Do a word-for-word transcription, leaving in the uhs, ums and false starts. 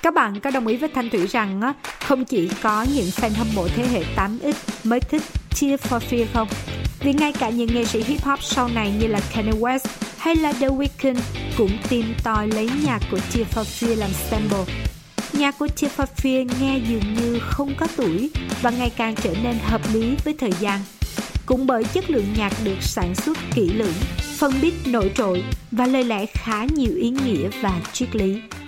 Các bạn có đồng ý với Thanh Thủy rằng á, không chỉ có những fan hâm mộ thế hệ tám x mới thích Tears for Fears không? Vì ngay cả những nghệ sĩ hip hop sau này như là Kanye West hay là The Weeknd cũng tìm tòi lấy nhạc của Tears for Fears làm sample. Nhạc của Tears for Fears nghe dường như không có tuổi và ngày càng trở nên hợp lý với thời gian. Cũng bởi chất lượng nhạc được sản xuất kỹ lưỡng, phân beat nổi trội và lời lẽ khá nhiều ý nghĩa và triết lý.